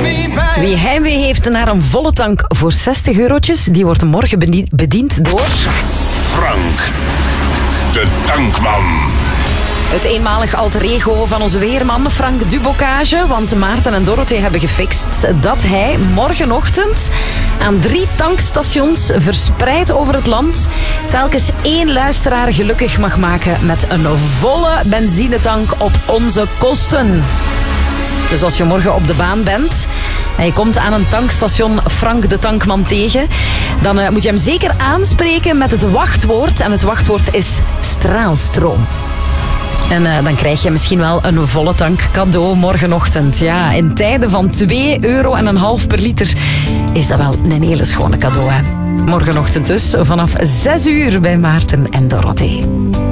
Wie heimwee heeft naar een volle tank voor 60 eurotjes, die wordt morgen bediend door... Frank, de tankman. Het eenmalig alter ego van onze weerman Frank Dubocage. Want Maarten en Dorothee hebben gefixt dat hij morgenochtend aan 3 tankstations verspreid over het land telkens 1 luisteraar gelukkig mag maken met een volle benzinetank op onze kosten. Dus als je morgen op de baan bent en je komt aan een tankstation Frank de Tankman tegen, dan moet je hem zeker aanspreken met het wachtwoord. En het wachtwoord is straalstroom. En dan krijg je misschien wel een volle tank cadeau morgenochtend. Ja, in tijden van €2,5 per liter is dat wel een hele schone cadeau, hè? Morgenochtend dus, vanaf 6 uur bij Maarten en Dorothee.